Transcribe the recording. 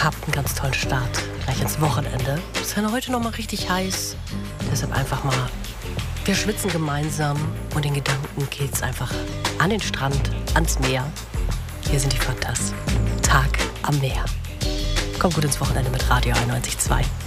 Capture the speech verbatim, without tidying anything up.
habt einen ganz tollen Start gleich ins Wochenende. Es ist ja heute noch mal richtig heiß. Deshalb einfach mal, wir schwitzen gemeinsam und in Gedanken geht's einfach an den Strand, ans Meer. Hier sind die Fantas. Tag am Meer. Kommt gut ins Wochenende mit Radio einundneunzig Komma zwei.